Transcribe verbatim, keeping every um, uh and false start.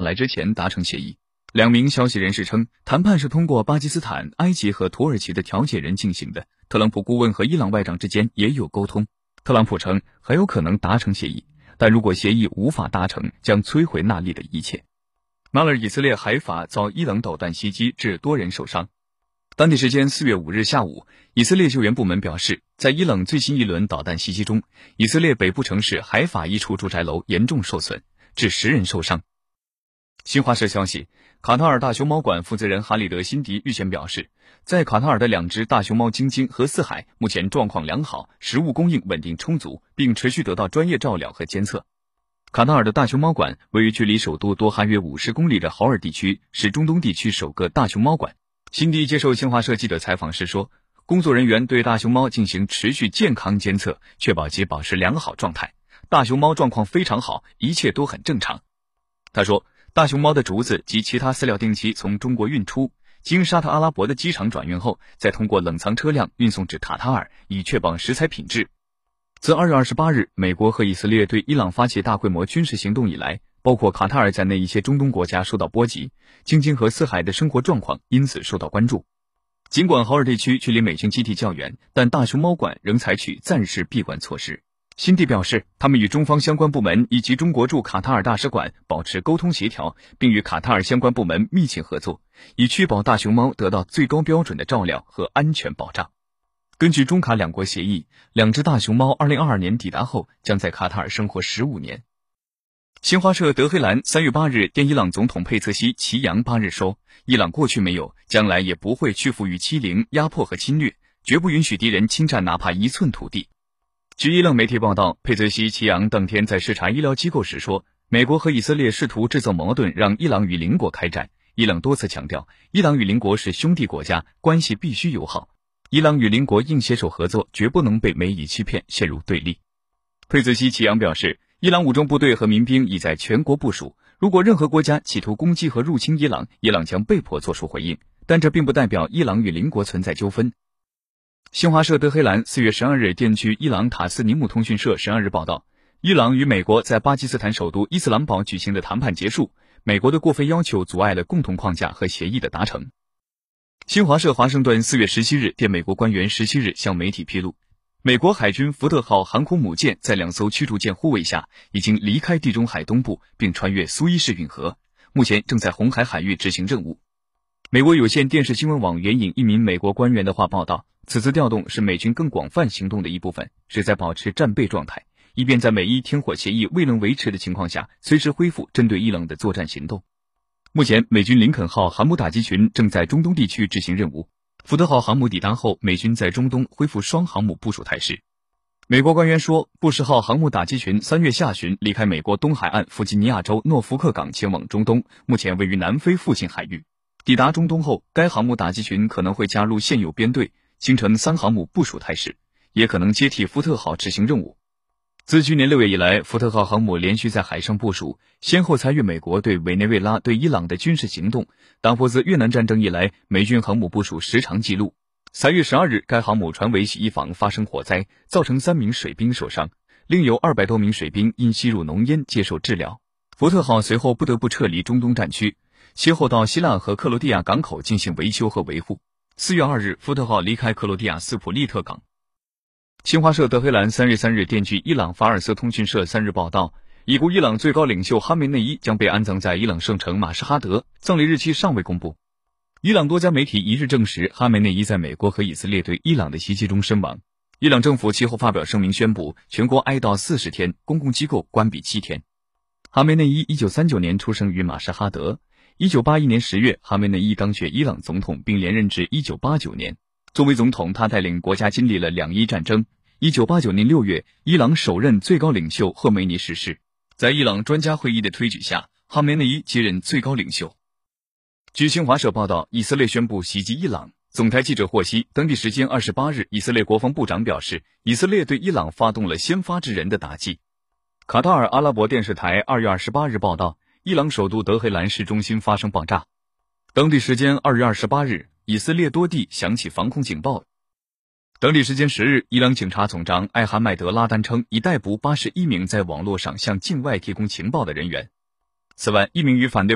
来之前达成协议。两名消息人士称，谈判是通过巴基斯坦、埃及和土耳其的调解人进行的，特朗普顾问和伊朗外长之间也有沟通。特朗普称很有可能达成协议，但如果协议无法达成，将摧毁那里的一切。马尔以色列海法遭伊朗导弹袭击，致多人受伤。当地时间四月五日下午，以色列救援部门表示，在伊朗最新一轮导弹袭击中，以色列北部城市海法一处住宅楼严重受损，致十人受伤。新华社消息，卡塔尔大熊猫馆负责人哈里德·辛迪日前表示，在卡塔尔的两只大熊猫晶晶和四海目前状况良好，食物供应稳定充足，并持续得到专业照料和监测。卡塔尔的大熊猫馆位于距离首都多哈约五十公里的豪尔地区，是中东地区首个大熊猫馆。辛迪接受新华社记者采访时说，工作人员对大熊猫进行持续健康监测，确保其保持良好状态。大熊猫状况非常好，一切都很正常。他说，大熊猫的竹子及其他饲料定期从中国运出，经沙特阿拉伯的机场转运后，再通过冷藏车辆运送至卡塔尔，以确保食材品质。自二月二十八日美国和以色列对伊朗发起大规模军事行动以来，包括卡塔尔在内一些中东国家受到波及，晶晶和四海的生活状况因此受到关注。尽管豪尔地区距离美军基地较远，但大熊猫馆仍采取暂时闭馆措施。辛迪表示，他们与中方相关部门以及中国驻卡塔尔大使馆保持沟通协调，并与卡塔尔相关部门密切合作，以确保大熊猫得到最高标准的照料和安全保障。根据中卡两国协议，两只大熊猫二零二二年抵达后将在卡塔尔生活十五年。新华社德黑兰三月八日电伊朗总统佩泽西奇扬八日说，伊朗过去没有，将来也不会屈服于欺凌、压迫和侵略，绝不允许敌人侵占哪怕一寸土地。据伊朗媒体报道，佩泽西奇扬当天在视察医疗机构时说，美国和以色列试图制造矛盾，让伊朗与邻国开战。伊朗多次强调，伊朗与邻国是兄弟国家，关系必须友好。伊朗与邻国应携手合作，绝不能被美以欺骗，陷入对立。佩泽西奇扬表示，伊朗武装部队和民兵已在全国部署，如果任何国家企图攻击和入侵伊朗，伊朗将被迫作出回应，但这并不代表伊朗与邻国存在纠纷。新华社德黑兰四月十二日电据伊朗塔斯尼姆通讯社十二日报道，伊朗与美国在巴基斯坦首都伊斯兰堡举行的谈判结束，美国的过分要求阻碍了共同框架和协议的达成。新华社华盛顿四月十七日电美国官员十七日向媒体披露，美国海军福特号航空母舰在两艘驱逐舰护卫下已经离开地中海东部，并穿越苏伊士运河，目前正在红海海域执行任务。美国有线电视新闻网援引一名美国官员的话报道，此次调动是美军更广泛行动的一部分，是在保持战备状态，以便在美伊停火协议未能维持的情况下，随时恢复针对伊朗的作战行动。目前，美军林肯号航母打击群正在中东地区执行任务。福特号航母抵达后，美军在中东恢复双航母部署态势。美国官员说，布什号航母打击群三月下旬离开美国东海岸弗吉尼亚州诺福克港前往中东，目前位于南非附近海域。抵达中东后，该航母打击群可能会加入现有编队，形成三航母部署态势，也可能接替福特号执行任务。自去年六月以来，福特号航母连续在海上部署，先后参与美国对委内瑞拉、对伊朗的军事行动，打破自越南战争以来美军航母部署时长纪录。三月十二日，该航母船尾洗衣房发生火灾，造成三名水兵受伤，另有二百多名水兵因吸入浓烟接受治疗。福特号随后不得不撤离中东战区，先后到希腊和克罗地亚港口进行维修和维护。四月二日，福特号离开克罗地亚斯普利特港。新华社德黑兰三月三日电据伊朗法尔斯通讯社三日报道，已故伊朗最高领袖哈梅内伊将被安葬在伊朗圣城马什哈德，葬礼日期尚未公布。伊朗多家媒体一日证实，哈梅内伊在美国和以色列对伊朗的袭击中身亡。伊朗政府其后发表声明宣布，全国哀悼四十天，公共机构关闭七天。哈梅内伊一九三九年出生于马什哈德，一九八一年十月，哈梅内伊当选伊朗总统，并连任至一九八九年。作为总统，他带领国家经历了两伊战争。一九八九年六月，伊朗首任最高领袖赫梅尼逝世。在伊朗专家会议的推举下，哈梅内伊接任最高领袖。据新华社报道，以色列宣布袭击伊朗。总台记者获悉，当地时间二十八日，以色列国防部长表示，以色列对伊朗发动了先发制人的打击。卡塔尔阿拉伯电视台二月二十八日报道，伊朗首都德黑兰市中心发生爆炸。当地时间二月二十八日，以色列多地响起防空警报。当地时间十日，伊朗警察总长艾哈迈德拉丹称，已逮捕八十一名在网络上向境外提供情报的人员。此外，一名与反对